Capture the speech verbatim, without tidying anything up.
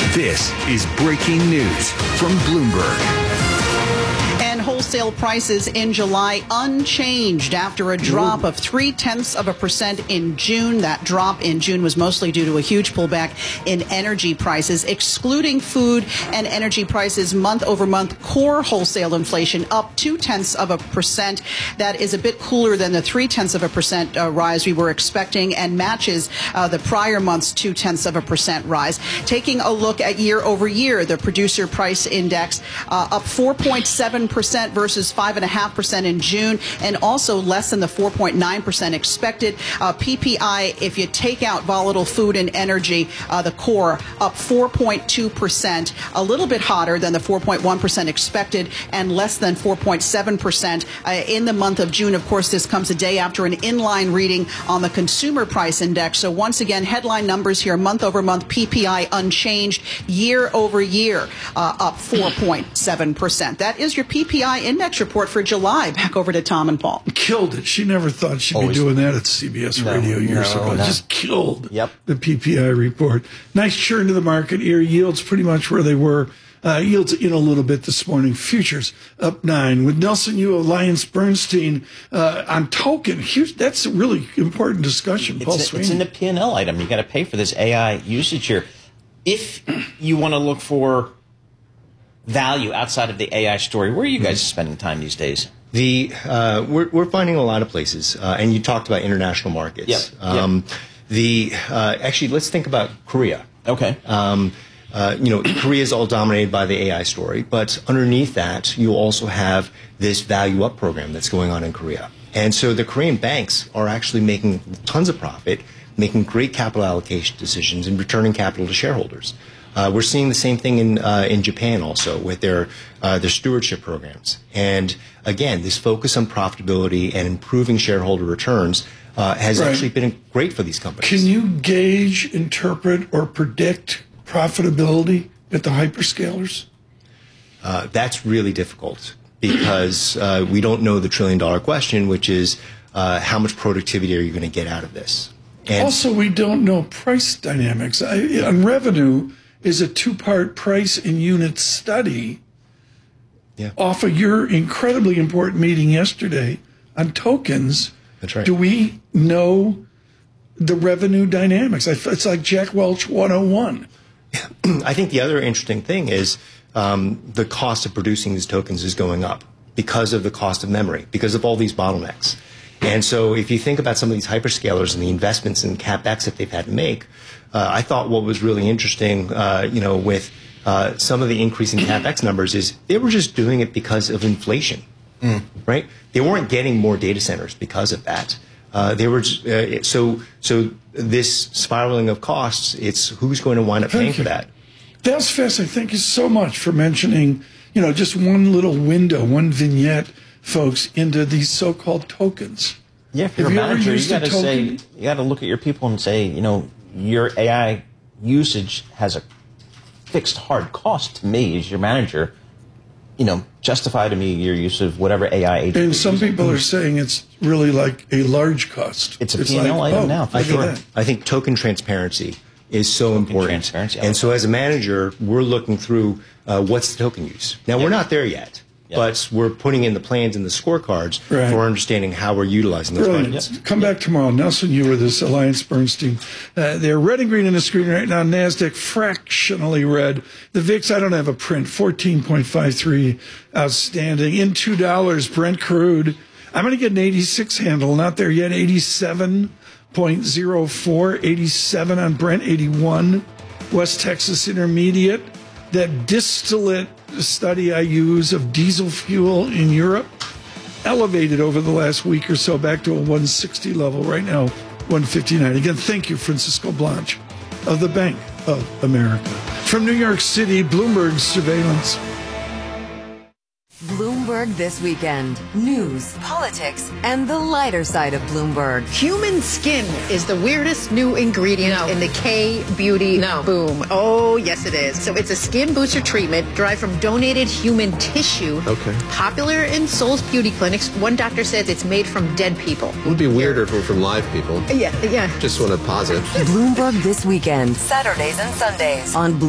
This is breaking news from Bloomberg. And wholesale prices in July unchanged after a drop of three-tenths of a percent in June. That drop in June was mostly due to a huge pullback in energy prices. Excluding food and energy prices, month-over-month core wholesale inflation up two-tenths of a percent. That is a bit cooler than the three-tenths of a percent uh, rise we were expecting and matches uh, the prior month's two-tenths of a percent rise. Taking a look at year-over-year, the producer price index uh, up four point seven percent versus five point five percent in June, and also less than the four point nine percent expected. Uh, P P I, if you take out volatile food and energy, uh, the core up four point two percent, a little bit hotter than the four point one percent expected and less than four point seven percent uh, in the month of June. Of course, this comes a day after an inline reading on the consumer price index. So once again, headline numbers here, month over month, P P I unchanged, year over year, uh, up four point seven percent. That is your P P I index report for July. Back over to Tom and Paul. Killed it. She never thought she'd Always. be doing that at C B S No, Radio years no, ago. no. Just killed Yep. the P P I report. Nice churn to the market here. Yields pretty much where they were. Uh, yields in a little bit this morning. Futures up nine. With Nelson Yu, Alliance Bernstein uh, on token. Huge, that's a really important discussion. Paul It's, a, Sweeney. it's in the P and L item. You got to pay for this A I usage here. If you want to look for value outside of the A I story, where are you guys spending time these days? The uh, we're we're finding a lot of places, uh, and you talked about international markets. Yep. Um, Yep. The uh, actually, let's think about Korea. Okay. Um, uh, you know, Korea is all dominated by the A I story, but underneath that, you also have this value up program that's going on in Korea, and so the Korean banks are actually making tons of profit, making great capital allocation decisions, and returning capital to shareholders. Uh, we're seeing the same thing in uh, in Japan also with their uh, their stewardship programs. And again, this focus on profitability and improving shareholder returns uh, has Right. actually been great for these companies. Can you gauge, interpret, or predict profitability at the hyperscalers? Uh, that's really difficult because uh, we don't know the trillion dollar question, which is uh, how much productivity are you going to get out of this? And Also, we don't know price dynamics. I, on revenue is a two-part price and unit study Yeah. off of your incredibly important meeting yesterday on tokens. That's right. Do we know the revenue dynamics? I, it's like Jack Welch one oh one. I think the other interesting thing is um, the cost of producing these tokens is going up because of the cost of memory, because of all these bottlenecks. And so if you think about some of these hyperscalers and the investments in CapEx that they've had to make, uh, I thought what was really interesting, uh, you know, with uh, some of the increase in CapEx numbers is they were just doing it because of inflation, mm. right? They weren't getting more data centers because of that. Uh, they were just, uh, so so this spiraling of costs. It's who's going to wind up Thank paying you. for that. That's fascinating. Thank you so much for mentioning, you know, just one little window, one vignette, folks, into these so-called tokens. Yeah, if you're Have a you ever manager, you used a got to say, token? you got to look at your people and say, you know, your A I usage has a fixed hard cost to me as your manager. You know, justify to me your use of whatever A I agent. And you're some using. people are saying it's really like a large cost. It's a P and L like, item oh, now, look for at sure. that. I think token transparency is so Token important. transparency, I And like so that. as a manager, we're looking through uh, what's the token use. Now, Yep. we're not there yet, Yep. but we're putting in the plans and the scorecards Right. for understanding how we're utilizing those Brilliant. funds. Come back tomorrow. Nelson, you with us, Alliance Bernstein. Uh, they're red and green in the screen right now. NASDAQ fractionally red. The V I X, I don't have a print, fourteen point five three outstanding. In two dollars, Brent crude. I'm going to get an eighty-six handle. Not there yet. eighty-seven point oh four. eighty-seven on Brent. eighty-one. West Texas Intermediate. That distillate study I use of diesel fuel in Europe elevated over the last week or so back to a one sixty level. Right now, one fifty-nine. Again, thank you, Francisco Blanche of the Bank of America. From New York City, Bloomberg Surveillance. Bloomberg This Weekend. News, politics, and the lighter side of Bloomberg. Human skin is the weirdest new ingredient No. in the K-beauty No. boom. Oh, yes, it is. So it's a skin booster treatment derived from donated human tissue. Okay. Popular in Soul's beauty clinics. One doctor says it's made from dead people. It would be weirder if it were from live people. Yeah, yeah. Just want to pause it. Bloomberg This Weekend. Saturdays and Sundays on